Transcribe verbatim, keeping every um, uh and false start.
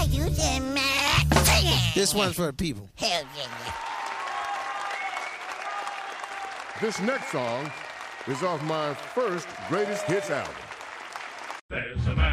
you said, man. Sing it. This one's for the people. Hell yeah. This next song is off my first greatest hits album. There's a man.